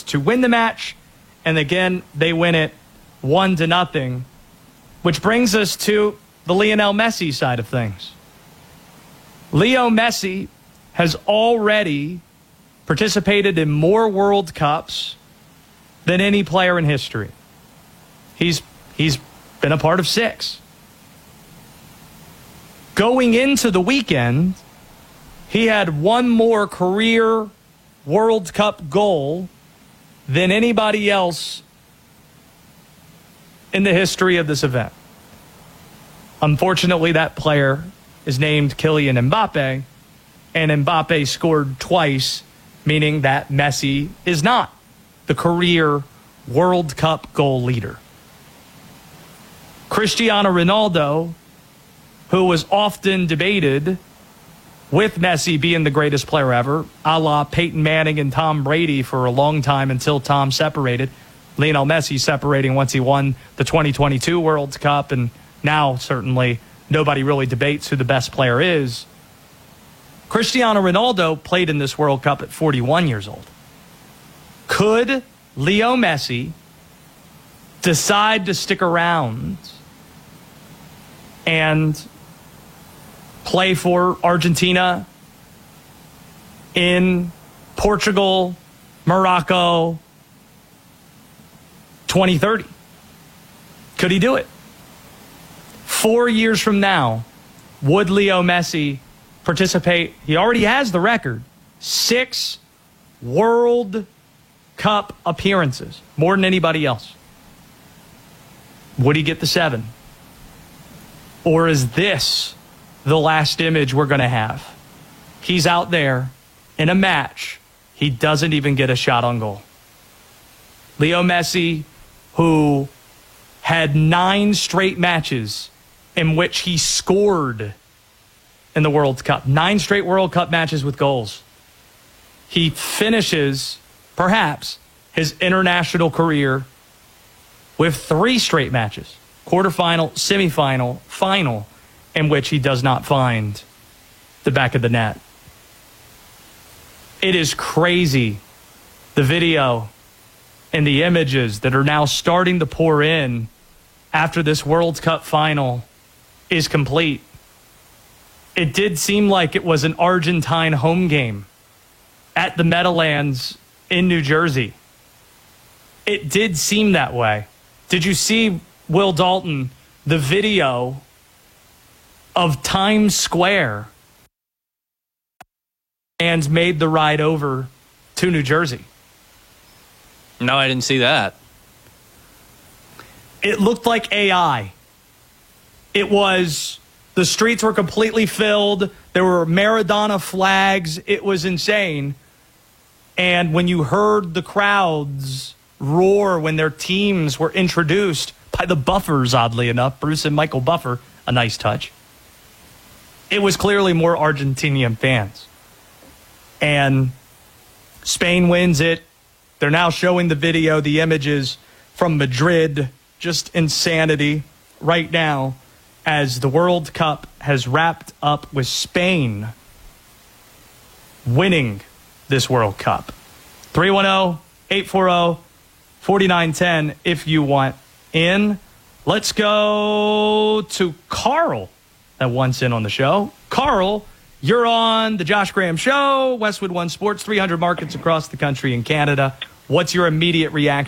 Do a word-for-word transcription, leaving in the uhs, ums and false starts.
to win the match. And again, they win it one to nothing, which brings us to the Lionel Messi side of things. Leo Messi has already participated in more World Cups than any player in history. He's he's been a part of six. Going into the weekend, he had one more career World Cup goal than anybody else in the history of this event. Unfortunately, that player is named Kylian Mbappe, and Mbappe scored twice, meaning that Messi is not the career World Cup goal leader. Cristiano Ronaldo, who was often debated with Messi being the greatest player ever, a la Peyton Manning and Tom Brady for a long time until Tom separated. Lionel Messi separating once he won the twenty twenty-two World Cup, and now certainly nobody really debates who the best player is. Cristiano Ronaldo played in this World Cup at forty-one years old. Could Leo Messi decide to stick around and play for Argentina, in Portugal, Morocco, twenty thirty? Could he do it? Four years from now, would Leo Messi participate? He already has the record. Six World Cup appearances, more than anybody else. Would he get the seven? Or is this the last image we're going to have? He's out there in a match. He doesn't even get a shot on goal. Leo Messi, who had nine straight matches in which he scored in the World Cup. Nine straight World Cup matches with goals. He finishes, perhaps, his international career with three straight matches. Quarterfinal, semifinal, final, in which he does not find the back of the net. It is crazy, the video and the images that are now starting to pour in after this World Cup final is complete. It did seem like it was an Argentine home game at the Meadowlands in New Jersey. It did seem that way. Did you see, Will Dalton, the video of Times Square and made the ride over to New Jersey? No, I didn't see that. It looked like A I. It was, the streets were completely filled. There were Maradona flags. It was insane. And when you heard the crowds roar when their teams were introduced by the Buffers, oddly enough, Bruce and Michael Buffer, a nice touch. It was clearly more Argentinian fans. And Spain wins it. They're now showing the video, the images from Madrid. Just insanity right now as the World Cup has wrapped up with Spain winning this World Cup. three one zero, eight four zero, four nine one zero if you want in. Let's go to Carl that wants in on the show. Carl, you're on the Josh Graham Show, Westwood One Sports, three hundred markets across the country and Canada. What's your immediate reaction